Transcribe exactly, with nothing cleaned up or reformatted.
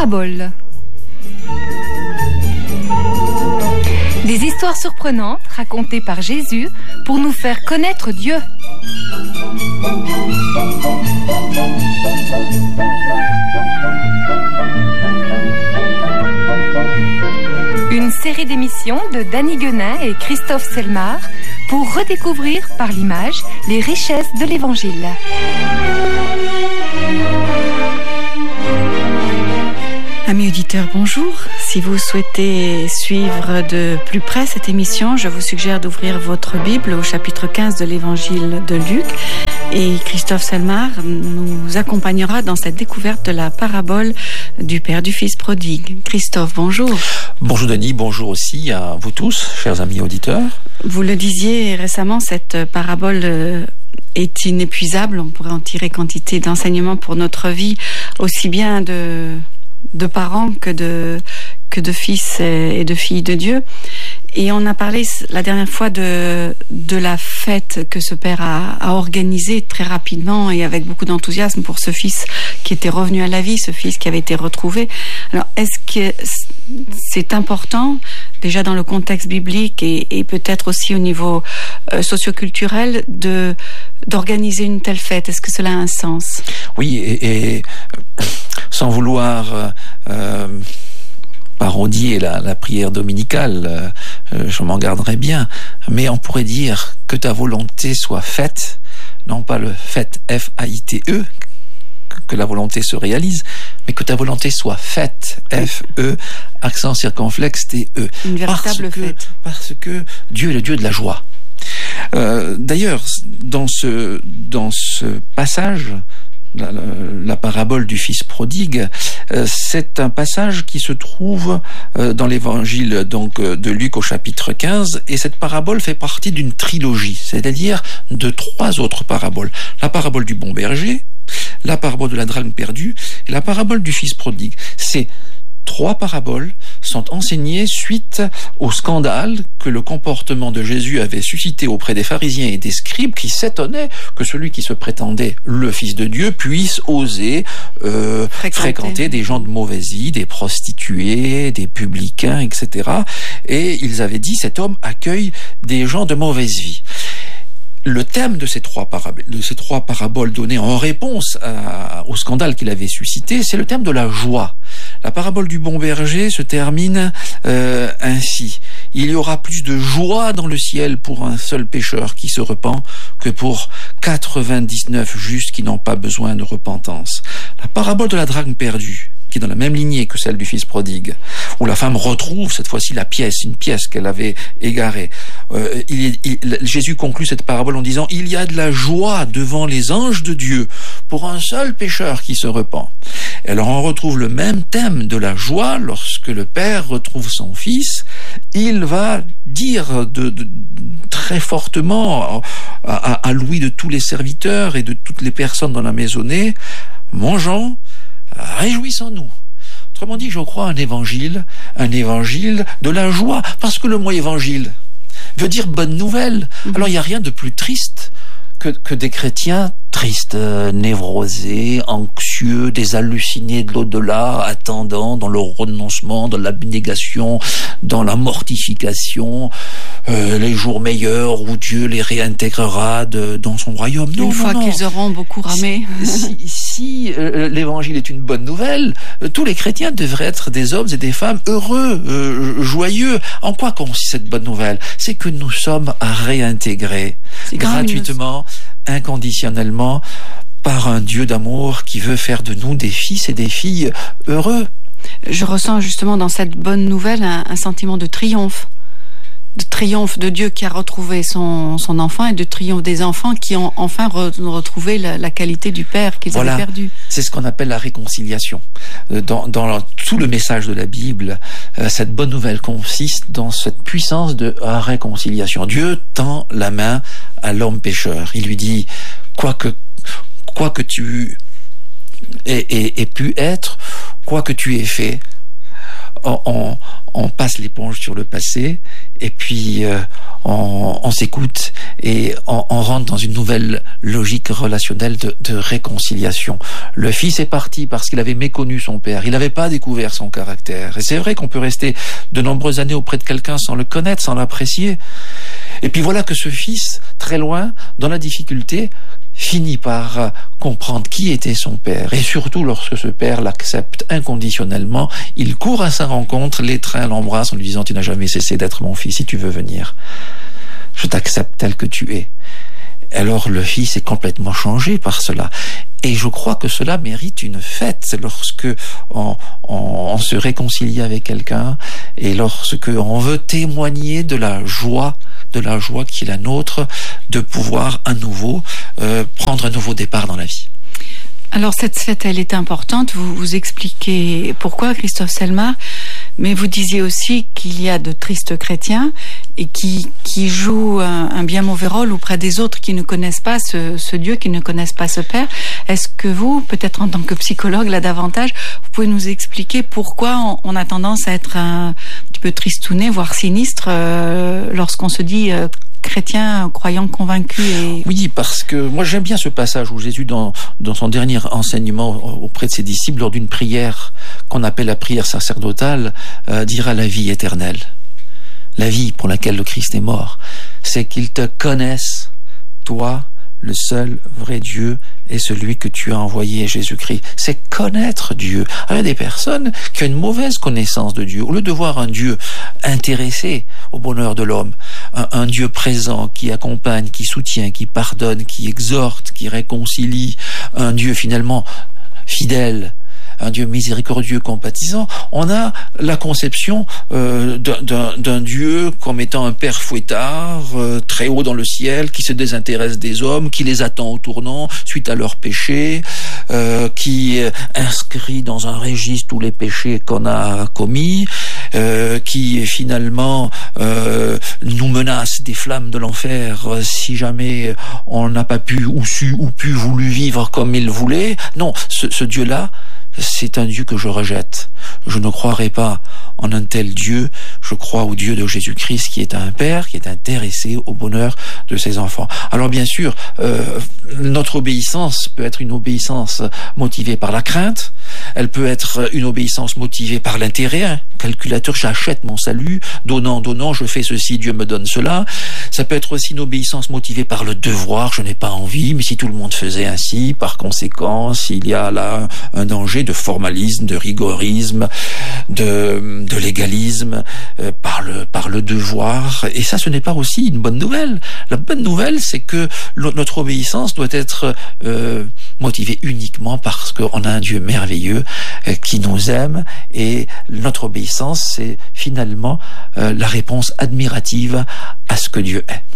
Paraboles. Des histoires surprenantes racontées par Jésus pour nous faire connaître Dieu. Une série d'émissions de Danny Guenin et Christophe Selmar pour redécouvrir par l'image les richesses de l'Évangile. Amis auditeurs, bonjour. Si vous souhaitez suivre de plus près cette émission, je vous suggère d'ouvrir votre Bible au chapitre quinze de l'Évangile de Luc. Et Christophe Selmar nous accompagnera dans cette découverte de la parabole du Père du Fils prodigue. Christophe, bonjour. Bonjour Denis, bonjour aussi à vous tous, chers amis auditeurs. Vous le disiez récemment, cette parabole est inépuisable. On pourrait en tirer quantité d'enseignements pour notre vie, aussi bien de... de parents que de, que de fils et de filles de Dieu. Et on a parlé la dernière fois de, de la fête que ce père a, a organisée très rapidement et avec beaucoup d'enthousiasme pour ce fils qui était revenu à la vie, ce fils qui avait été retrouvé. Alors, est-ce que c'est important, déjà dans le contexte biblique et, et peut-être aussi au niveau euh, socioculturel, de, d'organiser une telle fête? Est-ce que cela a un sens? Oui, et, et sans vouloir euh, parodier la, la prière dominicale, euh, je m'en garderai bien, mais on pourrait dire que ta volonté soit faite, non pas le fait F A I T E, que la volonté se réalise, mais que ta volonté soit faite, F E, accent circonflexe T E. Une véritable parce que, fête. Parce que Dieu est le Dieu de la joie. Euh, d'ailleurs, dans ce, dans ce passage, La, la, la parabole du fils prodigue, euh, c'est un passage qui se trouve euh, dans l'évangile donc euh, de Luc au chapitre quinze, et cette parabole fait partie d'une trilogie, c'est-à-dire de trois autres paraboles. La parabole du bon berger, la parabole de la drachme perdue et la parabole du fils prodigue. Ces trois paraboles sont enseignées suite au scandale que le comportement de Jésus avait suscité auprès des pharisiens et des scribes qui s'étonnaient que celui qui se prétendait le Fils de Dieu puisse oser euh, fréquenter. fréquenter des gens de mauvaise vie, des prostituées, des publicains, et cetera. Et ils avaient dit, cet homme accueille des gens de mauvaise vie. Le thème de ces trois paraboles, de ces trois paraboles données en réponse à, au scandale qu'il avait suscité, c'est le thème de la joie. La parabole du bon berger se termine euh, ainsi. Il y aura plus de joie dans le ciel pour un seul pécheur qui se repent que pour quatre-vingt-dix-neuf justes qui n'ont pas besoin de repentance. La parabole de la drachme perdue, qui est dans la même lignée que celle du fils prodigue, où la femme retrouve cette fois-ci la pièce, une pièce qu'elle avait égarée. Euh, il, il, Jésus conclut cette parabole en disant « Il y a de la joie devant les anges de Dieu pour un seul pécheur qui se repent. » Et alors on retrouve le même thème de la joie lorsque le Père retrouve son Fils. Il va dire de, de, très fortement à, à, à l'ouïe de tous les serviteurs et de toutes les personnes dans la maisonnée « Mangeons, réjouissons-nous ». Autrement dit, je crois un évangile, un évangile de la joie, parce que le mot évangile veut dire bonne nouvelle. Mmh. Alors il n'y a rien de plus triste que, que des chrétiens tristes, euh, névrosés, anxieux, des hallucinés de l'au-delà, attendant dans le renoncement, dans l'abnégation, dans la mortification, euh, les jours meilleurs où Dieu les réintégrera de, dans son royaume. Non, une non, fois non. qu'ils auront beaucoup ramé. Si, si, si euh, l'évangile est une bonne nouvelle, euh, tous les chrétiens devraient être des hommes et des femmes heureux, euh, joyeux. En quoi consiste cette bonne nouvelle? C'est que nous sommes réintégrés gratuitement, une... inconditionnellement, par un Dieu d'amour qui veut faire de nous des fils et des filles heureux. Je ressens justement dans cette bonne nouvelle un, un sentiment de triomphe. De triomphe de Dieu qui a retrouvé son, son enfant et de triomphe des enfants qui ont enfin re, retrouvé la, la qualité du Père qu'ils voilà. avaient perdue. C'est ce qu'on appelle la réconciliation. Dans, dans tout le message de la Bible, cette bonne nouvelle consiste dans cette puissance de réconciliation. Dieu tend la main à l'homme pécheur. Il lui dit, quoi que, quoi que tu aies, aies, aies pu être, quoi que tu aies fait, on, on, on passe l'éponge sur le passé, et puis euh, on, on s'écoute et on, on rentre dans une nouvelle logique relationnelle de, de réconciliation. Le fils est parti parce qu'il avait méconnu son père, il n'avait pas découvert son caractère. Et c'est vrai qu'on peut rester de nombreuses années auprès de quelqu'un sans le connaître, sans l'apprécier. Et puis voilà que ce fils, très loin, dans la difficulté, finit par comprendre qui était son père. Et surtout, lorsque ce père l'accepte inconditionnellement, il court à sa rencontre, l'étreint, l'embrasse en lui disant « Tu n'as jamais cessé d'être mon fils, si tu veux venir. Je t'accepte tel que tu es. » Alors le fils est complètement changé par cela. Et je crois que cela mérite une fête lorsque on, on, on se réconcilie avec quelqu'un et lorsque on veut témoigner de la joie, de la joie qui est la nôtre, de pouvoir à nouveau euh, prendre un nouveau départ dans la vie. Alors cette fête, elle est importante. Vous vous expliquez pourquoi, Christophe Selmar, mais vous disiez aussi qu'il y a de tristes chrétiens et qui, qui jouent un, un bien mauvais rôle auprès des autres qui ne connaissent pas ce, ce Dieu, qui ne connaissent pas ce Père. Est-ce que vous, peut-être en tant que psychologue là davantage, vous pouvez nous expliquer pourquoi on, on a tendance à être un petit peu tristouné, voire sinistre, euh, lorsqu'on se dit euh, chrétien, croyant, convaincu et... Oui, parce que moi j'aime bien ce passage où Jésus, dans, dans son dernier enseignement auprès de ses disciples, lors d'une prière qu'on appelle la prière sacerdotale, euh, dira la vie éternelle. La vie pour laquelle le Christ est mort, c'est qu'ils te connaissent, toi, le seul vrai Dieu est celui que tu as envoyé, Jésus-Christ. C'est connaître Dieu. Alors, il y a des personnes qui ont une mauvaise connaissance de Dieu. Au lieu de voir un Dieu intéressé au bonheur de l'homme, un, un Dieu présent qui accompagne, qui soutient, qui pardonne, qui exhorte, qui réconcilie, un Dieu finalement fidèle, un Dieu miséricordieux, compatissant, on a la conception euh, d'un, d'un Dieu comme étant un père fouettard, euh, très haut dans le ciel, qui se désintéresse des hommes, qui les attend au tournant suite à leurs péchés, euh, qui inscrit dans un registre tous les péchés qu'on a commis, euh, qui finalement euh, nous menace des flammes de l'enfer euh, si jamais on n'a pas pu ou su ou pu voulu vivre comme il voulait. Non, ce, ce Dieu-là, c'est un Dieu que je rejette. Je ne croirai pas en un tel Dieu. Je crois au Dieu de Jésus-Christ qui est un Père, qui est intéressé au bonheur de ses enfants. Alors bien sûr, euh, notre obéissance peut être une obéissance motivée par la crainte. Elle peut être une obéissance motivée par l'intérêt. Hein. Calculateur, j'achète mon salut. Donnant, donnant, je fais ceci, Dieu me donne cela. Ça peut être aussi une obéissance motivée par le devoir. Je n'ai pas envie, mais si tout le monde faisait ainsi, par conséquent, il y a là un danger de formalisme, de rigorisme, de, de légalisme, euh, par le, par le devoir. Et ça, ce n'est pas aussi une bonne nouvelle. La bonne nouvelle, c'est que notre obéissance doit être euh, motivée uniquement parce qu'on a un Dieu merveilleux euh, qui nous aime, et notre obéissance, c'est finalement euh, la réponse admirative à ce que Dieu est.